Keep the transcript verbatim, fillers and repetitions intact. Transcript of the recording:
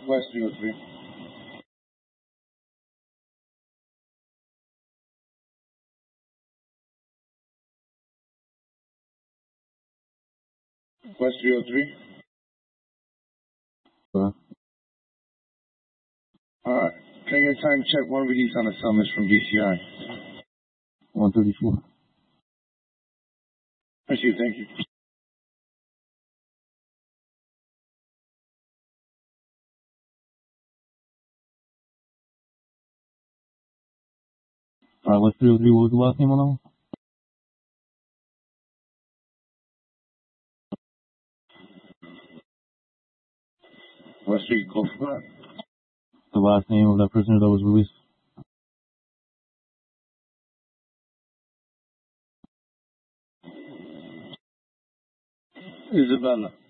West three oh three. West three oh three. Uh, Alright. Can I get a time check one release on the summons from D C I? one thirty-four. Proceed, thank you. Alright, West three oh three, what was the last name on that one? West three, go for that. The last name of that prisoner that was released. Isabella.